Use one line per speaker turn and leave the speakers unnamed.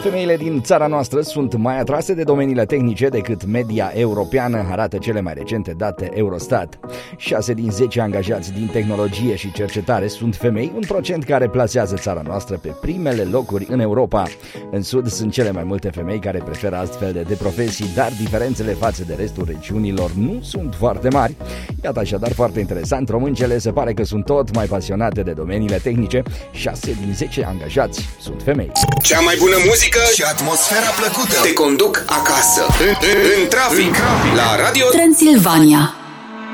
Femeile din țara noastră sunt mai atrase de domeniile tehnice decât media europeană, arată cele mai recente date Eurostat. 6 din 10 angajați din tehnologie și cercetare sunt femei, un procent care plasează țara noastră pe primele locuri în Europa. În Sud sunt cele mai multe femei care preferă astfel de profesii, dar diferențele față de restul regiunilor nu sunt foarte mari. Iată așadar foarte interesant, româncele se pare că sunt tot mai pasionate de domeniile tehnice, 6 din 10 angajați sunt femei.
Cea mai bună muzică
și atmosfera plăcută
te conduc acasă, în trafic, la Radio
Transilvania.